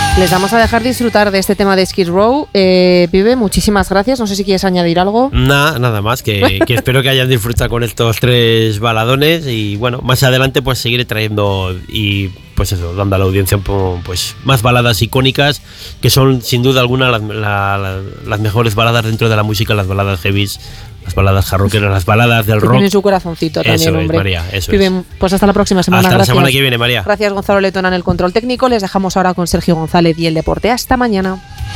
Les vamos a dejar disfrutar de este tema de Skid Row. Pibe, muchísimas gracias. No sé si quieres añadir algo. Nada más, que espero que hayan disfrutado con estos 3 baladones y bueno, más adelante pues seguiré trayendo y pues eso, dando a la audiencia pues más baladas icónicas que son sin duda alguna las mejores baladas dentro de la música, las baladas heavies, las baladas hard rockeras, las baladas del rock. Tiene su corazoncito también, eso hombre. Es, María, eso Pibe, es. Pues hasta la próxima semana. Hasta gracias. La semana que viene, María. Gracias, Gonzalo Letona, en el control técnico. Les dejamos ahora con Sergio González y el deporte. Hasta mañana.